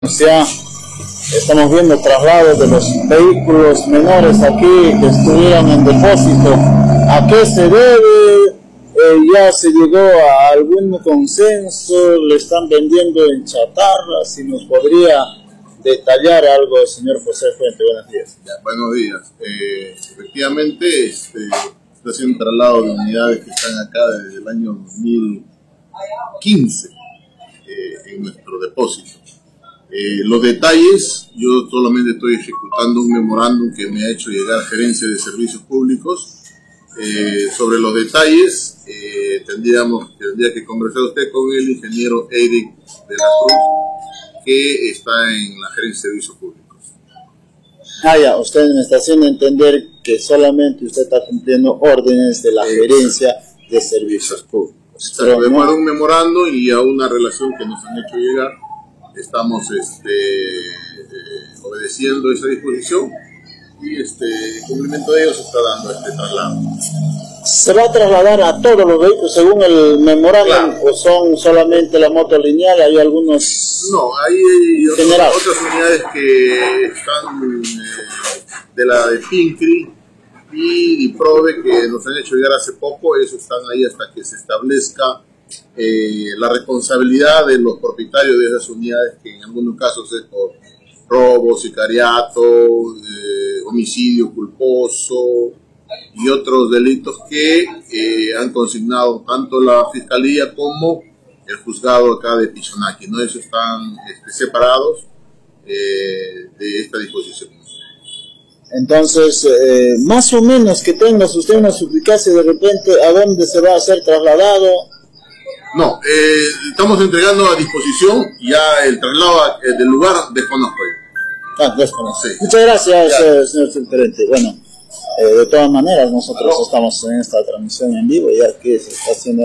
Ya estamos viendo traslados de los vehículos menores aquí que estuvieron en depósito. ¿A qué se debe? Ya se llegó a algún consenso, le están vendiendo en chatarra. Si nos podría detallar algo, señor José Fuente. Buenos días. Buenos días. Efectivamente, está haciendo un traslado de unidades que están acá desde el año 2015 en nuestro depósito. Los detalles, yo solamente estoy ejecutando un memorándum que me ha hecho llegar Gerencia de Servicios Públicos. Sobre los detalles, tendría que conversar usted con el ingeniero Eric de la Cruz, que está en la Gerencia de Servicios Públicos. Ya, usted me está haciendo entender que solamente usted está cumpliendo órdenes de la Gerencia de Servicios Públicos. Pero demora un memorándum y a una relación que nos han hecho llegar. Estamos obedeciendo esa disposición y en cumplimiento de ello se está dando este traslado. ¿Se va a trasladar a todos los vehículos según el memorándum? Claro. ¿O son solamente la moto lineal? ¿Hay algunos? No, hay otras unidades que están de la de PINCRI y DIPROVE que nos han hecho llegar hace poco. Esos están ahí hasta que se establezca la responsabilidad de los propietarios de esas unidades, que en algunos casos es por robo, sicariato, homicidio culposo y otros delitos que han consignado tanto la Fiscalía como el juzgado acá de Pichonaki, ¿no? Esos están separados de esta disposición. Entonces, más o menos que tengas usted una suplicacia de repente a dónde se va a ser trasladado. No, estamos entregando a disposición ya el traslado del lugar, desconozco yo. Desconozco. Sí. Muchas gracias, señor subgerente. Bueno, de todas maneras, nosotros estamos en esta transmisión en vivo, ya que se está haciendo...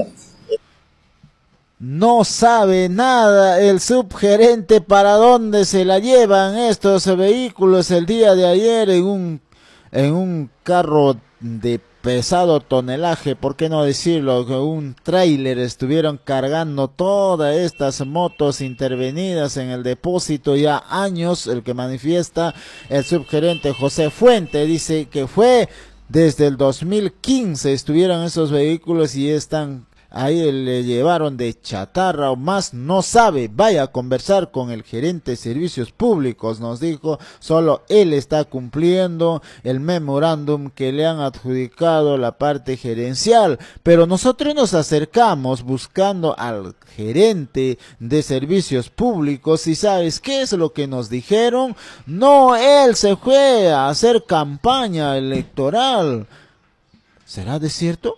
No sabe nada el subgerente para dónde se la llevan estos vehículos el día de ayer en un carro de pesado tonelaje, por qué no decirlo, que un tráiler estuvieron cargando todas estas motos intervenidas en el depósito ya años. El que manifiesta el subgerente José Fuente dice que fue desde el 2015 estuvieron esos vehículos y están ahí, le llevaron de chatarra o más, no sabe. Vaya a conversar con el gerente de servicios públicos, nos dijo. Solo él está cumpliendo el memorándum que le han adjudicado la parte gerencial, pero nosotros nos acercamos buscando al gerente de servicios públicos y ¿sabes qué es lo que nos dijeron? No, él se fue a hacer campaña electoral. ¿Será de cierto?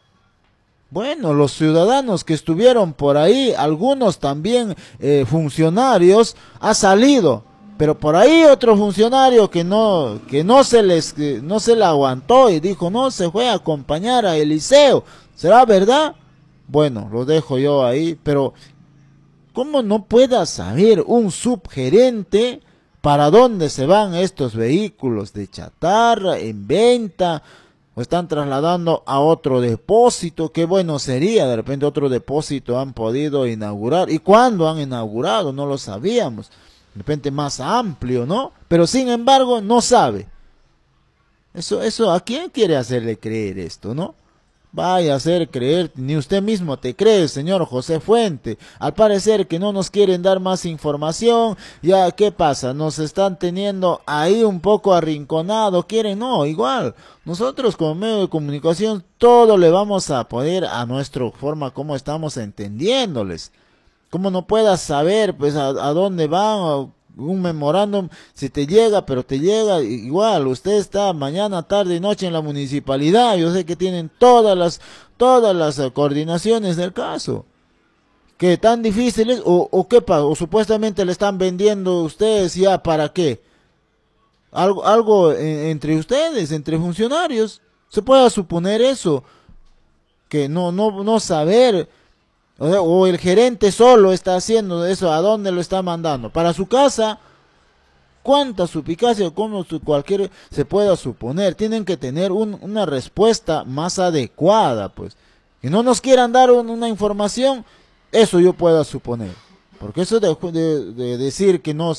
Bueno, los ciudadanos que estuvieron por ahí, algunos también funcionarios, ha salido, pero por ahí otro funcionario que no se le aguantó y dijo, no, se fue a acompañar a Eliseo. ¿Será verdad? Bueno, lo dejo yo ahí, pero ¿cómo no pueda saber un subgerente para dónde se van estos vehículos de chatarra en venta? O están trasladando a otro depósito. Qué bueno sería, de repente otro depósito han podido inaugurar. ¿Y cuándo han inaugurado? No lo sabíamos. De repente más amplio, ¿no? Pero sin embargo no sabe. Eso, ¿a quién quiere hacerle creer esto, no? Vaya a hacer creer, ni usted mismo te cree, señor José Fuente. Al parecer que no nos quieren dar más información. Ya, ¿qué pasa? Nos están teniendo ahí un poco arrinconado. ¿Quieren? No, igual. Nosotros como medio de comunicación todo le vamos a poner a nuestra forma como estamos entendiéndoles. Como no puedas saber pues a dónde van, un memorándum, si te llega, pero te llega igual. Usted está mañana, tarde y noche en la municipalidad. Yo sé que tienen todas las coordinaciones del caso. ¿Qué tan difícil es? ¿O qué pasa? ¿O supuestamente le están vendiendo ustedes ya para qué? Algo entre ustedes, entre funcionarios. Se puede suponer eso. Que no saber. O el gerente solo está haciendo eso. ¿A dónde lo está mandando? ¿Para su casa? ¿Cuánta suspicacia como cualquier se pueda suponer? Tienen que tener una respuesta más adecuada, pues. Que no nos quieran dar una información, eso yo puedo suponer. Porque eso de decir que no